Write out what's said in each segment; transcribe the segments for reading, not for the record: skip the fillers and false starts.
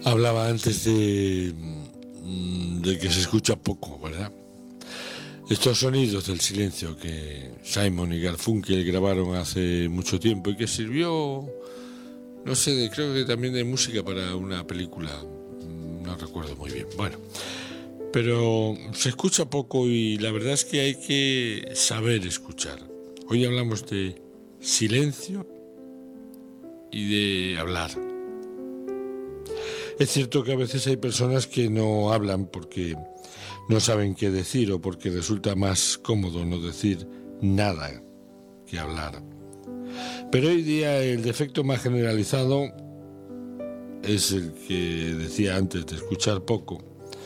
Hablaba antes de que se escucha poco, ¿verdad? Estos sonidos del silencio que Simon y Garfunkel grabaron hace mucho tiempo y que sirvió, no sé, creo que también de música para una película, no recuerdo muy bien. Bueno, pero se escucha poco y la verdad es que hay que saber escuchar. Hoy hablamos de silencio y de hablar. Es cierto que a veces hay personas que no hablan porque no saben qué decir o porque resulta más cómodo no decir nada que hablar. Pero hoy día el defecto más generalizado es el que decía antes de escuchar poco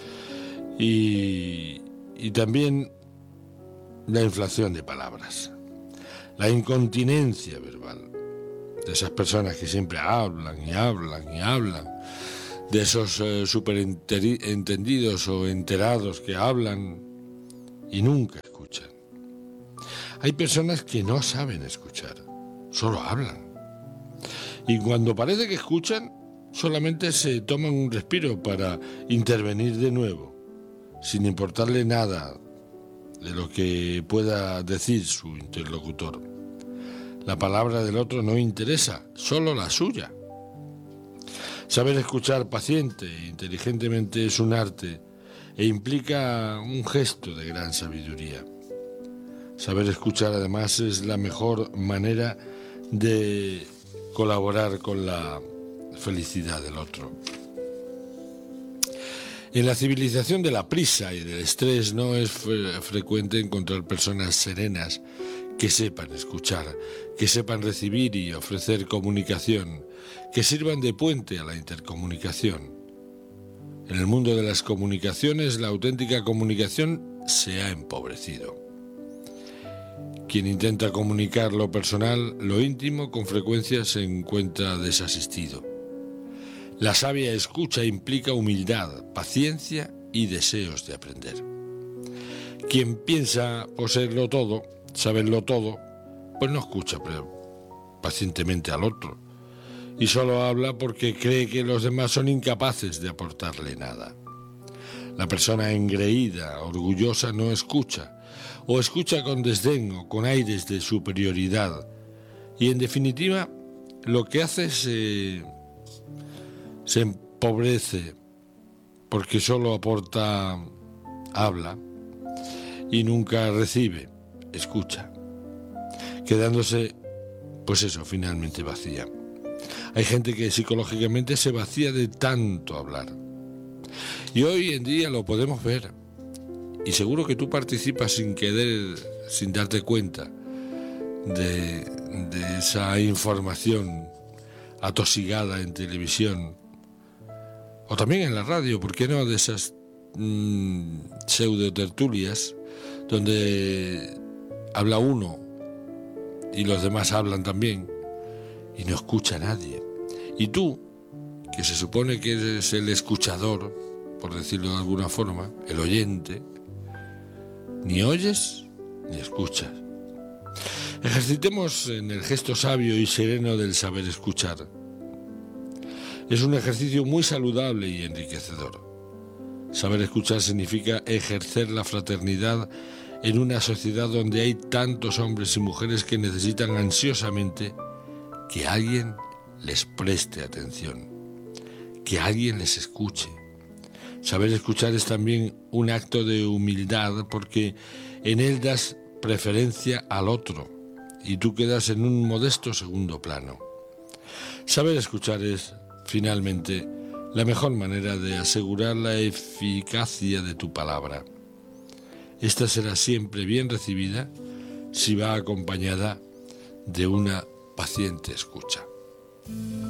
y también la inflación de palabras, la incontinencia verbal de esas personas que siempre hablan y hablan y hablan, de esos superentendidos o enterados que hablan y nunca escuchan. Hay personas que no saben escuchar, solo hablan. Y cuando parece que escuchan, solamente se toman un respiro para intervenir de nuevo, sin importarle nada de lo que pueda decir su interlocutor. La palabra del otro no interesa, solo la suya. Saber escuchar paciente e inteligentemente es un arte e implica un gesto de gran sabiduría. Saber escuchar además es la mejor manera de colaborar con la felicidad del otro. En la civilización de la prisa y del estrés no es frecuente encontrar personas serenas que sepan escuchar, que sepan recibir y ofrecer comunicación, que sirvan de puente a la intercomunicación. En el mundo de las comunicaciones, la auténtica comunicación se ha empobrecido. Quien intenta comunicar lo personal, lo íntimo, con frecuencia se encuentra desasistido. La sabia escucha implica humildad, paciencia y deseos de aprender. Quien piensa poseerlo todo, saberlo todo, pues no escucha pacientemente al otro y solo habla porque cree que los demás son incapaces de aportarle nada. La persona engreída, orgullosa, no escucha, o escucha con desdén o con aires de superioridad, y en definitiva lo que hace se empobrece porque solo aporta, habla y nunca recibe, escucha, quedándose, pues eso, finalmente vacía. Hay gente que psicológicamente se vacía de tanto hablar. Y hoy en día lo podemos ver. Y seguro que tú participas sin querer, sin darte cuenta de esa información atosigada en televisión. O también en la radio, ¿por qué no? De esas pseudo-tertulias donde habla uno y los demás hablan también y no escucha a nadie. Y tú, que se supone que eres el escuchador, por decirlo de alguna forma, el oyente, ni oyes ni escuchas. Ejercitemos en el gesto sabio y sereno del saber escuchar. Es un ejercicio muy saludable y enriquecedor. Saber escuchar significa ejercer la fraternidad en una sociedad donde hay tantos hombres y mujeres que necesitan ansiosamente que alguien les preste atención, que alguien les escuche. Saber escuchar es también un acto de humildad porque en él das preferencia al otro y tú quedas en un modesto segundo plano. Saber escuchar es, finalmente, la mejor manera de asegurar la eficacia de tu palabra. Esta será siempre bien recibida si va acompañada de una paciente escucha.